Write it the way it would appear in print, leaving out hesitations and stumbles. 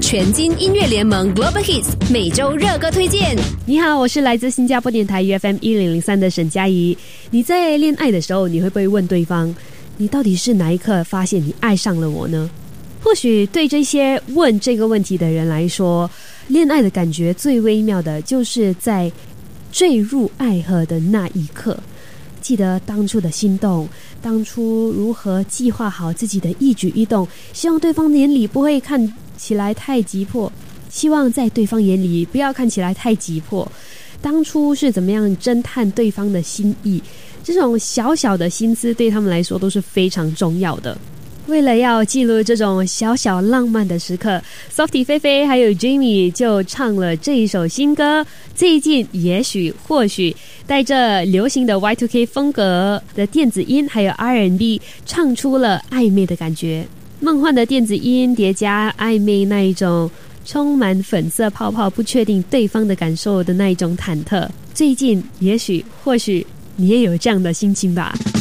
全金音乐联盟 Global Hits 每周热歌推荐。 你好，我是来自新加坡电台 UFM 1003的沈佳宜。你在恋爱的时候，你会不会问对方，你到底是哪一刻发现你爱上了我呢？或许对这些问这个问题的人来说，恋爱的感觉最微妙的就是在坠入爱河的那一刻。记得当初的心动，当初如何计划好自己的一举一动，希望对方眼里不会看起来太急迫，希望在对方眼里不要看起来太急迫。当初是怎么样侦探对方的心意，这种小小的心思对他们来说都是非常重要的。为了要记录这种小小浪漫的时刻， Softie 菲菲还有 Jamie 就唱了这一首新歌。最近也许或许带着流行的 Y2K 风格的电子音还有 R&B 唱出了暧昧的感觉。梦幻的电子音叠加暧昧那一种充满粉色泡泡，不确定对方的感受的那一种忐忑。最近也许或许你也有这样的心情吧。